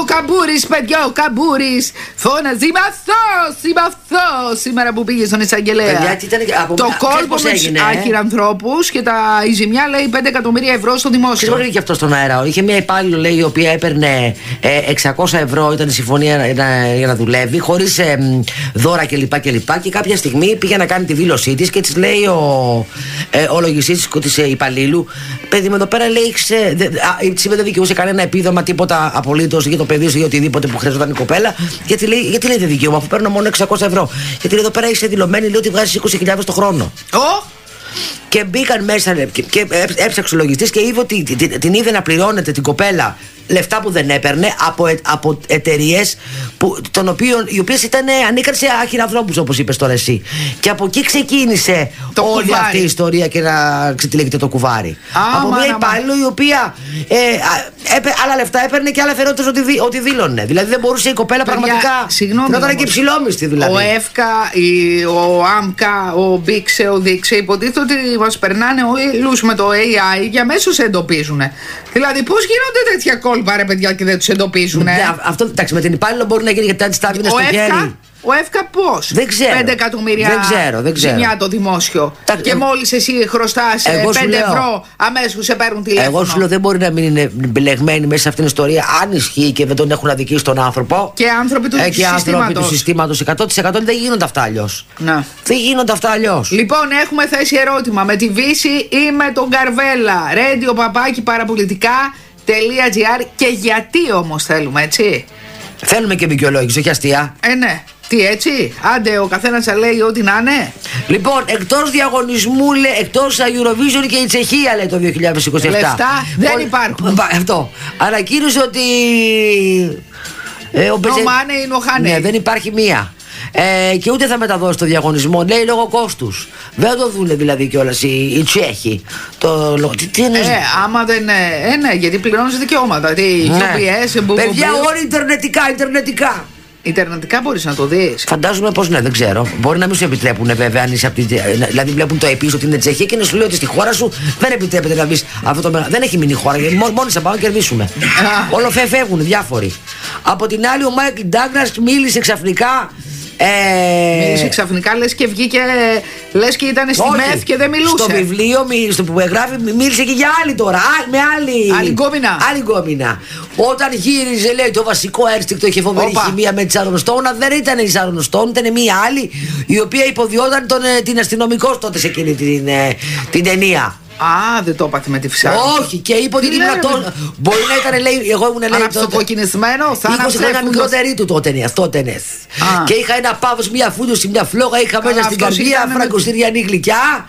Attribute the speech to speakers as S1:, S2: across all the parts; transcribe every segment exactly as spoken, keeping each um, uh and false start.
S1: Καμπούρης, παιδιά, ο Καμπούρης φώναζε είμαι αθώος, είμαι αθώος σήμερα που πήγε στον εισαγγελέα.
S2: Παιδιά, ήταν, από,
S1: το κόλπο με τους άχυρανθρώπους και τα, η ζημιά λέει πέντε εκατομμύρια ευρώ στο δημόσιο.
S2: Και είχε αυτό στον αέρα. Είχε μια υπάλληλο, λέει, η οποία έπαιρνε ε, εξακόσια ευρώ, ήταν η συμφωνία να, για να δουλεύει, χωρίς ε, δώρα κλπ. Και, και, και κάποια στιγμή πήγε να κάνει τη δήλωσή της και της λέει ο, ε, ο λογιστής της ε, υπαλλήλου, παιδί με εδώ πέρα λέει, τη δεν δικαιούσε κανένα επίδομα, τίποτα απολύτως για το παιδί σου ή οτιδήποτε που χρειαζόταν η κοπέλα. Γιατί λέει, γιατί λέει δεν δικαιούμαι, αφού παίρνω μόνο εξακόσια ευρώ. Γιατί λέει εδώ πέρα είσαι δηλωμένη, λέει ότι βγάζει είκοσι χιλιάδες το χρόνο.
S1: Oh.
S2: Και μπήκαν μέσα και, και έψαξε ο λογιστής και είδε ότι την, την είδε να πληρώνεται την κοπέλα λεφτά που δεν έπαιρνε από, ε, από εταιρείες οι οποίες ανήκαν σε άχυρανθρώπους, όπως είπες τώρα εσύ. Και από εκεί ξεκίνησε το όλη κουβάρι. Αυτή η ιστορία και να ξετυλίγεται το κουβάρι. Α, από μια υπάλληλο η οποία ε, έπαι, άλλα λεφτά έπαιρνε και άλλα φερόντως ότι, ότι δήλωνε. Δηλαδή δεν μπορούσε η κοπέλα Παιδιά, πραγματικά.
S1: Συγγνώμη.
S2: Να ήταν και ψηλόμιστη δηλαδή.
S1: Ο ΕΦΚΑ, η, ο ΆΜΚΑ, ο Μπίξε, ο Δίξε υποτίθεται ότι μας περνάνε όλους με το έι άι και αμέσως εντοπίζουν. Δηλαδή πώς γίνονται τέτοια κόλπα ρε παιδιά και δεν τους εντοπίζουν.
S2: Ναι, αυτό εντάξει, με την υπάλληλο μπορεί να γίνει γιατί αν της τα στο χέρι.
S1: Ο ΕΦΚΑ πώς?
S2: Δεν ξέρω.
S1: πέντε εκατομμύρια
S2: δεν ξέρω, δεν ξέρω.
S1: ζημιά το δημόσιο. Τα... Και ε... μόλις εσύ χρωστάς πέντε ευρώ, αμέσως σε παίρνουν τηλέφωνο.
S2: Εγώ σου λέω δεν μπορεί να μην είναι μπλεγμένοι μέσα σε αυτήν την ιστορία, αν ισχύει και δεν τον έχουν αδικήσει τον άνθρωπο.
S1: Και άνθρωποι του
S2: ε,
S1: συστήματος.
S2: Και άνθρωποι του συστήματος εκατό τοις εκατό δεν γίνονται αυτά αλλιώς.
S1: Να.
S2: Δεν γίνονται αυτά αλλιώς.
S1: Λοιπόν, έχουμε θέσει ερώτημα με τη Βύση ή με τον Καρβέλα. Radio παπάκι παραπολιτικά.gr. Και γιατί όμως θέλουμε, έτσι.
S2: Θέλουμε και δικαιολόγηση, όχι αστεία.
S1: Ε, ναι. Τι έτσι, άντε ο καθένας θα λέει ό,τι να είναι.
S2: Λοιπόν, εκτός διαγωνισμού, λέει, εκτός Eurovision και η Τσεχία, λέει το δύο χιλιάδες είκοσι επτά.
S1: Λεφτά δεν υπάρχουν.
S2: Αυτό. Ανακοίνωσε ότι.
S1: Ε, ο no money, no honey.
S2: Ναι, δεν υπάρχει μία. Ε, και ούτε θα μεταδώσει το διαγωνισμό, λέει λόγω κόστους. Δεν το δούνε δηλαδή κιόλας οι, οι Τσέχοι. Το, τι, τι είναι,
S1: ε, άμα δεν. Ε, ναι, γιατί πληρώνεις δικαιώματα. Τι,
S2: ναι.
S1: γιου πι ες, μπου,
S2: παιδιά, όλοι ιντερνετικά, ιντερνετικά.
S1: Ιντερνετικά μπορείς να το δεις.
S2: Φαντάζομαι πως ναι, δεν ξέρω. Μπορεί να μην σου επιτρέπουν βέβαια αν είσαι από τη. Δηλαδή βλέπουν το επίσης ότι είναι Τσεχία και να σου λέει ότι στη χώρα σου δεν επιτρέπεται να μπεις αυτό το. Δεν έχει μείνει η χώρα. Μόνοι θα πάμε να κερδίσουμε. Όλο φεύγουν διάφοροι. Από την άλλη, ο Μάικλ Ντάγκλας μίλησε ξαφνικά. Ε...
S1: Μίλησε ξαφνικά, λες και βγήκε, λες και ήταν στη ΜΕΘ και δεν μιλούσε.
S2: Στο βιβλίο στο που εγγράφει μίλησε και για άλλη τώρα. Με άλλη.
S1: Άλλη γκόμινα.
S2: Άλλη γκόμινα. Όταν γύριζε, λέει, το βασικό ένστικτο είχε φοβερή
S1: Οπα.
S2: χημεία με τη Σάρον Στόουν. Δεν ήταν η Σάρον Στόουν, ήταν μία άλλη η οποία υποδιόταν τον, την αστυνομικό τότε σε εκείνη την, την ταινία.
S1: Α, δεν το έπαθε με τη φυσάρα.
S2: Όχι, και είπε ότι ήμουν τόσο. Μπορεί να ήταν, λέει, εγώ ήμουν, λέει.
S1: Αναψοκοκκινισμένο, θα
S2: είχα ένα μικρότερη του τότε, τότε ναι. Και είχα ένα πάβος, μια φούντωση, μια φλόγα, είχα μέσα στην καρδιά, φραγκοστηριανή γλυκιά.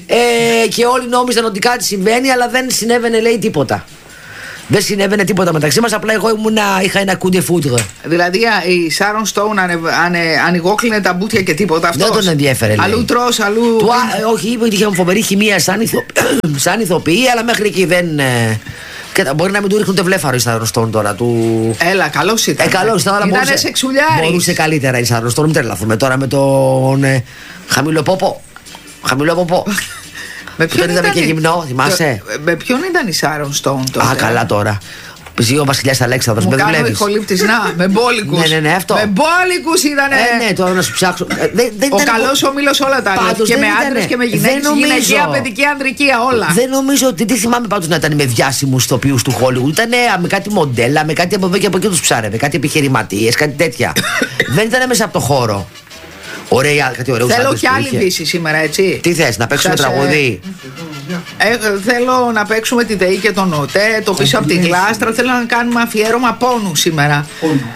S2: Ε, και όλοι νόμιζαν ότι κάτι συμβαίνει, αλλά δεν συνέβαινε, λέει, τίποτα. Δεν συνέβαινε τίποτα μεταξύ μας, απλά εγώ ήμουνα, είχα ένα coup de foudre.
S1: Δηλαδή η Σάρον Στόουν ανε, ανε, ανοιγόκλινε τα μπούτια και τίποτα αυτό.
S2: Δεν τον ενδιέφερε.
S1: Αλλού τρως, αλλού.
S2: Του, α, όχι, είπε ότι είχε φοβερή χημεία σαν, ηθο, σαν ηθοποιή, αλλά μέχρι εκεί δεν. Ε, και, μπορεί να μην του ρίχνουν βλέφαρο η Σάρον Στόουν τώρα. Του...
S1: Έλα, καλός ήταν.
S2: Ε, καλός ήταν, αλλά
S1: μπορούσε, σεξουλιάρης.
S2: Μπορούσε καλύτερα η Σάρον Στόουν, μην τρελαθούμε τώρα με τον ε, χαμηλοπόπο. Χαμηλοπόπο.
S1: Με ποιον
S2: ήταν και γυμνό, θυμάσαι.
S1: Με ποιον ήταν η Σάρον Στόουν τότε.
S2: Α, καλά τώρα. Ζει ο βασιλιάς Αλέξανδρος.
S1: Μου κάνω ηχολήπτης, να, με μπόλικους.
S2: Ναι, ναι, ναι, αυτό.
S1: Με μπόλικους ήτανε.
S2: Ε, ναι, τώρα να σου ψάξω. Ε, δεν, δεν
S1: ο
S2: ήταν...
S1: καλός όμιλος όλα τα άλλα. Και με άντρες και με γυναίκες. Γυναικεία, παιδική, ανδρικία, όλα.
S2: Δεν νομίζω ότι. Τι θυμάμαι πάντως να ήταν με διάσημους ηθοποιούς του Χόλιγουντ. Ήταν με κάτι μοντέλα, με κάτι από εδώ και από εκεί τους ψάρευε. Κάτι επιχειρηματίες, κάτι τέτοια. Δεν ήταν μέσα από το χώρο. Ωραία, κάτι ωραίο.
S1: Θέλω κι άλλη Δύση σήμερα, έτσι.
S2: Τι θες, να παίξουμε τραγούδι.
S1: Ε, θέλω να παίξουμε τη ΔΕΗ και τον ΟΤΕ, το πίσω από τη γλάστρα. Θέλω να κάνουμε αφιέρωμα πόνου σήμερα.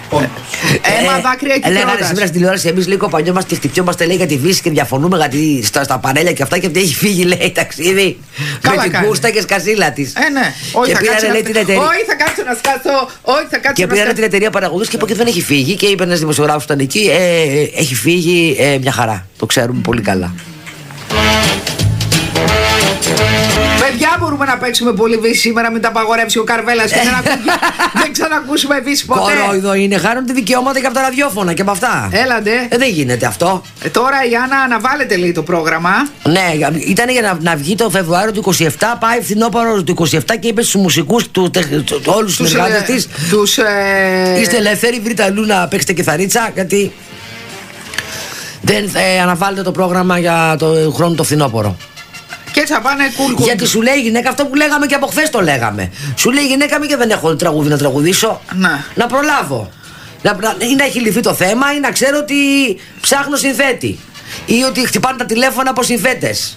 S1: Αίμα, δάκρυα και
S2: τρότας. Λέγανε σήμερα στην τηλεόραση, εμείς λίγο πανιόμαστε και χτυπιόμαστε, λέει, για τη Δύση και διαφωνούμε γιατί στα, στα πανέλια και αυτά. Και αυτή έχει φύγει, λέει, ταξίδι. Με την κούστα και σκασίλα τη.
S1: Ε, ναι. Όχι, θα κάτσω να σκάσω. Όχι, θα κάτσω.
S2: Και πήραν την εταιρεία παραγωγής και από εκεί δεν έχει φύγει. Και είπε ένα δημοσιογράφος που ήταν εκεί, έχει φύγει μια χαρά. Το ξέρουμε πολύ καλά.
S1: Παιδιά μου, μπορούμε να παίξουμε πολύ βύση σήμερα, μην τα απαγορεύσει ο Καρβέλας και δεν, ακού... δεν ξανακούσουμε βύση ποτέ.
S2: Κορόιδο είναι, χάνονται δικαιώματα και από τα ραδιόφωνα και από αυτά.
S1: Έλαντε.
S2: Ε, δεν γίνεται αυτό.
S1: Ε, τώρα η Άννα αναβάλλεται λέει το πρόγραμμα.
S2: Ναι, ήταν για να, να βγει το Φεβρουάριο του είκοσι επτά, πάει φθινόπωρο του είκοσι επτά και είπε στους μουσικούς του, του, όλους τους συνεργάτες της.
S1: Τους, ε...
S2: Είστε ελεύθεροι, βρείτε αλλού να παίξετε κιθαρίτσα, γιατί δεν ε, αναβάλλεται το πρόγραμμα για το χρόνο το φθινόπωρο.
S1: Και έτσι θα πάνε cool, cool.
S2: Γιατί σου λέει η γυναίκα αυτό που λέγαμε και από χθες το λέγαμε. Σου λέει η γυναίκα, μη και δεν έχω τραγούδι να τραγουδήσω.
S1: Να,
S2: να προλάβω. Να, να, ή να έχει λυθεί το θέμα, ή να ξέρω ότι ψάχνω συνθέτη. Ή ότι χτυπάνε τα τηλέφωνα από συνθέτες.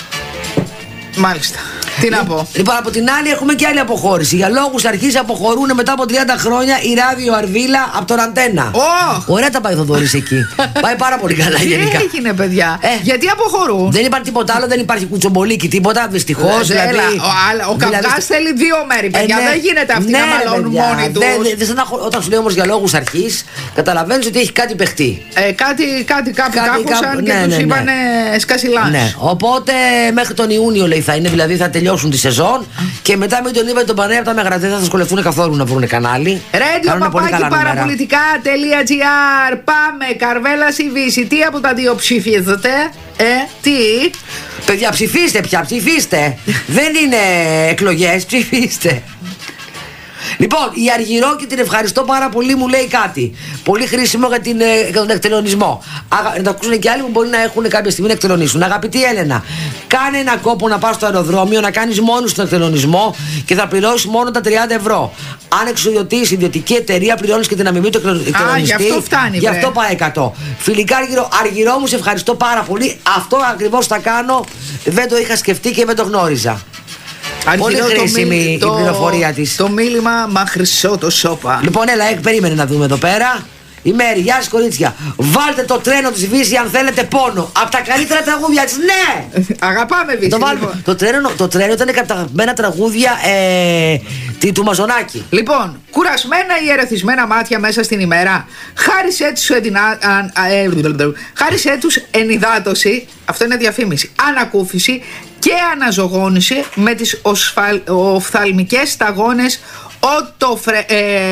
S1: Μάλιστα. Τι να πω.
S2: Λοιπόν, από την άλλη έχουμε και άλλη αποχώρηση. Για λόγους αρχής αποχωρούν μετά από τριάντα χρόνια η Ράδιο Αρβίλα από τον Αντένα.
S1: Oh.
S2: Ωραία τα πάει ο Θοδωρής εκεί. Πάει πάρα πολύ καλά γενικά.
S1: Τι έγινε, παιδιά. Ε. Γιατί αποχωρούν.
S2: Δεν υπάρχει τίποτα άλλο, δεν υπάρχει κουτσομπολίκι τίποτα. Δυστυχώς.
S1: Ε, δηλαδή, ο ο δηλαδή, Καυγάς θέλει δύο μέρη, παιδιά. Ε, ναι. Δεν γίνεται αυτοί ναι, να μαλώνουν μόνοι τους. Δε, δε, δε, όταν σου λέει όμως για λόγους αρχής, καταλαβαίνεις ότι έχει κάτι παιχτεί. Ε, κάτι, κάτι κάπου κάπουσαν και
S2: ναι,
S1: τους
S2: ναι,
S1: είπανε
S2: ναι.
S1: σκασιλάς.
S2: Ναι. Οπότε μέχρι τον Ιούνιο λέει θα είναι, δηλαδή θα τελειώσουν τη σεζόν και μετά με τον Ήβα τον Πανέα από τα Μεγραδέ δεν θα δυσκολευτούν καθόλου να βρουν κανάλι.
S1: Radio παπάκι παραπολιτικά.gr. Πάμε, Καρβέλας ή Βύση. Τι από τα δύο ψηφίζετε, ε, τι.
S2: Παιδιά, ψηφίστε πια, ψηφίστε. Δεν είναι εκλογές, ψηφίστε. Λοιπόν, η Αργυρό και την ευχαριστώ πάρα πολύ, μου λέει κάτι πολύ χρήσιμο για, την, για τον εκτελονισμό. Να το ακούσουν και άλλοι που μπορεί να έχουν κάποια στιγμή να εκτελονίσουν. Αγαπητή Έλενα, κάνε ένα κόπο να πας στο αεροδρόμιο, να κάνεις μόνο τον εκτελονισμό και θα πληρώσεις μόνο τα τριάντα ευρώ. Αν εξουδιωτείς ιδιωτική εταιρεία, πληρώνεις και την αμοιβή του εκτελονιστή.
S1: Α, γι' αυτό φτάνει.
S2: Γι' αυτό πάει εκατό. Φιλικά, Αργυρό, Αργυρό μου, σε ευχαριστώ πάρα πολύ. Αυτό ακριβώς θα κάνω. Δεν το είχα σκεφτεί και δεν το γνώριζα. Πολύ χρήσιμη
S1: το,
S2: η πληροφορία της.
S1: Το μίλημα μα χρυσό το σώπα.
S2: Λοιπόν, έλα, εκ, περίμενε να δούμε εδώ πέρα. Η Μέρη, γεια σας κορίτσια. Βάλτε το τρένο της Βύση αν θέλετε πόνο. Από τα καλύτερα τραγούδια της, ναι!
S1: Αγαπάμε Βύση.
S2: Το, λοιπόν. το, τρένο, το τρένο ήταν καταγμένα τραγούδια ε, τι, του Μαζονάκη.
S1: Λοιπόν, κουρασμένα ή ερεθισμένα μάτια μέσα στην ημέρα. Χάρισέ τους, ενδυνα, ε, χάρισέ τους ενυδάτωση. Αυτό είναι διαφήμιση. Ανακούφιση και αναζωγόνηση με τις οσφαλ, οφθαλμικές σταγόνες οτοφρε...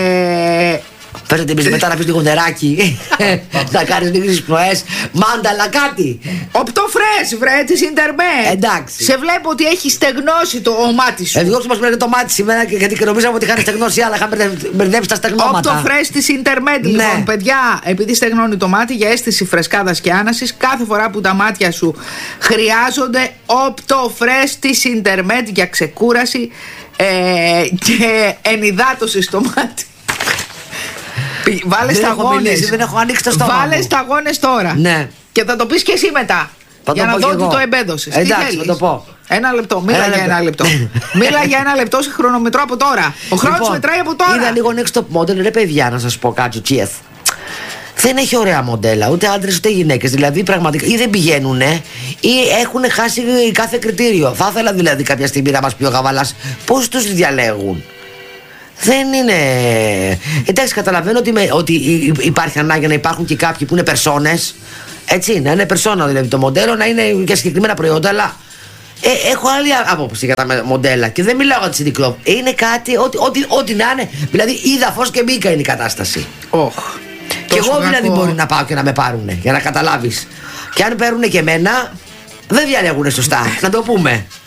S1: Ε,
S2: Φέρετε εμείς μετά να πεις λίγο νεράκι. Να κάνεις λίγες πνοές. Μάνταλα κάτι.
S1: Οπτοφρές βρε της Ιντερμέ.
S2: Εντάξει.
S1: Σε βλέπω ότι έχει στεγνώσει το μάτι σου.
S2: Ευτυχώς μας πήρε το μάτι σήμερα γιατί και νομίζαμε ότι είχαν στεγνώσει άλλα. Είχαν μπερδέψει τα στεγνώματα.
S1: Οπτοφρές της Ιντερμέ. Λοιπόν, παιδιά, επειδή στεγνώνει το μάτι για αίσθηση φρεσκάδας και άνασης, κάθε φορά που τα μάτια σου χρειάζονται οπτοφρές της Ιντερμέ για ξεκούραση ε, και ενυδάτωση στο μάτι. Βάλε σταγόνες.
S2: Δεν έχω ανοίξει το στόμα.
S1: Βάλε σταγόνες τώρα.
S2: Ναι.
S1: Και θα το πεις και εσύ μετά.
S2: Θα
S1: για να δω ότι το εμπέδωσες.
S2: Εντάξει, θα το πω.
S1: Ένα λεπτό, μίλα
S2: ένα
S1: για
S2: λεπτό.
S1: ένα λεπτό. Μίλα για ένα λεπτό σε χρονομετρό από τώρα. Ο χρόνος λοιπόν, μετράει από τώρα.
S2: Είδα λίγο next top model, ρε παιδιά, να σας πω κάτι. Τσιεθ. Δεν έχει ωραία μοντέλα, ούτε άντρες ούτε γυναίκες. Δηλαδή πραγματικά ή δεν πηγαίνουνε ή έχουν χάσει κάθε κριτήριο. Θα ήθελα δηλαδή κάποια στιγμή να μας πει ο Γαβαλάς πώς τους διαλέγουν. Δεν είναι. Εντάξει, καταλαβαίνω ότι, με, ότι υπάρχει ανάγκη να υπάρχουν και κάποιοι που είναι περσόνες. Έτσι, να είναι περσόνα δηλαδή το μοντέλο, να είναι για συγκεκριμένα προϊόντα, αλλά ε, έχω άλλη άποψη για τα μοντέλα και δεν μιλάω για τη City Club. Είναι κάτι, ό,τι, ό,τι, ό,τι να είναι. Δηλαδή, είδα φως και μπήκα είναι η κατάσταση.
S1: Oh,
S2: και εγώ δηλαδή κακό. Μπορεί να πάω και να με πάρουνε, για να καταλάβεις. Και αν παίρνουνε και εμένα, δεν διαλέγουνε σωστά, να το πούμε.